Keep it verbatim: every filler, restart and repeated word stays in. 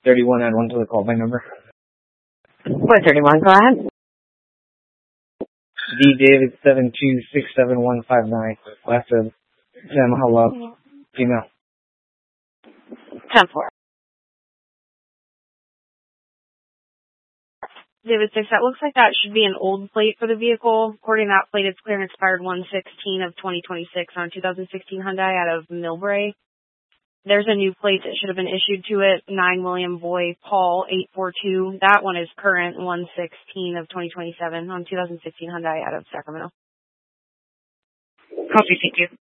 thirty-one, add one to the call by number. four thirty-one, go ahead. D David seven two six seven one five nine. Last of Sam Hello. Female. ten four. David six, that looks like that should be an old plate for the vehicle. According to that plate, it's clear and expired one sixteen of twenty twenty-six on two thousand sixteen Hyundai out of Millbrae. There's a new plate that should have been issued to it, nine William Boy Paul eight four two. That one is current, one sixteen of twenty twenty-seven on two thousand sixteen Hyundai out of Sacramento. Copy, thank you.